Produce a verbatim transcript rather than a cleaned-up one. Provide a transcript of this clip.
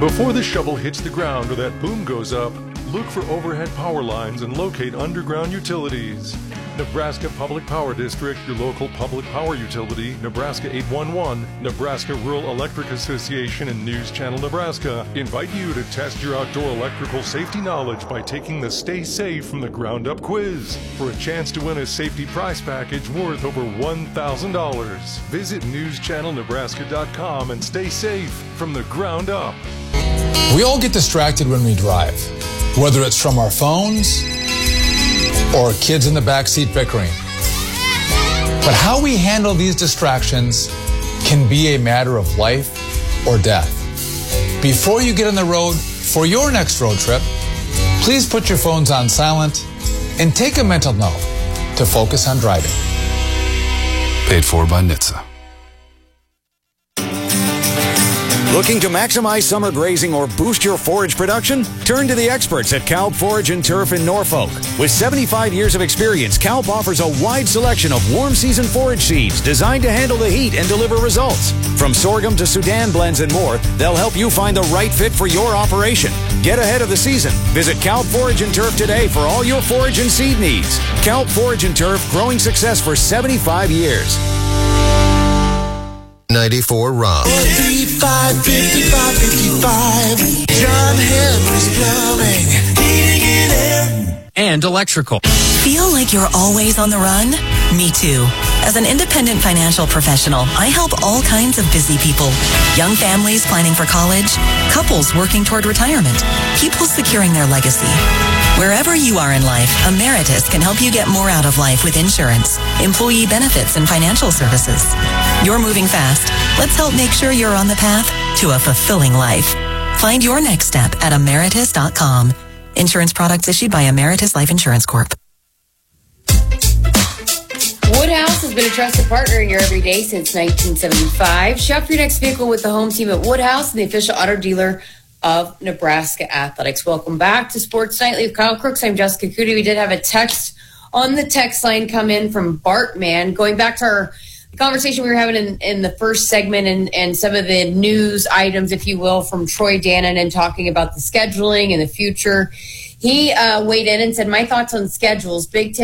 Before the shovel hits the ground or that boom goes up, look for overhead power lines and locate underground utilities. Nebraska Public Power District, your local public power utility, Nebraska eight one one, Nebraska Rural Electric Association, and News Channel Nebraska invite you to test your outdoor electrical safety knowledge by taking the Stay Safe from the Ground Up quiz for a chance to win a safety prize package worth over one thousand dollars. Visit news channel nebraska dot com and stay safe from the ground up. We all get distracted when we drive, whether it's from our phones or kids in the backseat bickering. But how we handle these distractions can be a matter of life or death. Before you get on the road for your next road trip, please put your phones on silent and take a mental note to focus on driving. Paid for by N H T S A. Looking to maximize summer grazing or boost your forage production? Turn to the experts at Kalb Forage and Turf in Norfolk. With seventy-five years of experience, Kalb offers a wide selection of warm season forage seeds designed to handle the heat and deliver results. From sorghum to Sudan blends and more, they'll help you find the right fit for your operation. Get ahead of the season. Visit Kalb Forage and Turf today for all your forage and seed needs. Kalb Forage and Turf, growing success for seventy-five years. ninety-four Rock. fifty-five, fifty-five, fifty-five. John Henry's Plumbing, Heating and Air, and Electrical. Feel like you're always on the run? Me too. As an independent financial professional, I help all kinds of busy people. Young families planning for college, couples working toward retirement, people securing their legacy. Wherever you are in life, Emeritus can help you get more out of life with insurance, employee benefits, and financial services. You're moving fast. Let's help make sure you're on the path to a fulfilling life. Find your next step at emeritus dot com. Insurance products issued by Emeritus Life Insurance Corp. Woodhouse has been a trusted partner in your everyday since nineteen seventy-five. Shop your next vehicle with the home team at Woodhouse, the official auto dealer of Nebraska Athletics. Welcome back to Sports Nightly with Kyle Crooks. I'm Jessica Cootie. We did have a text on the text line come in from Bartman. Going back to our conversation we were having in, in the first segment and, and some of the news items, if you will, from Troy Dannon and talking about the scheduling and the future. He uh, weighed in and said, my thoughts on schedules. Big Ten